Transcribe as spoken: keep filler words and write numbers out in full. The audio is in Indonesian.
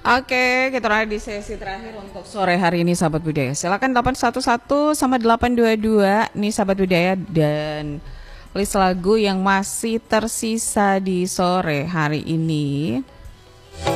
Oke, kita ada di sesi terakhir untuk sore hari ini sahabat budaya. Silakan delapan satu satu sama delapan dua dua nih sahabat budaya, dan list lagu yang masih tersisa di sore hari ini.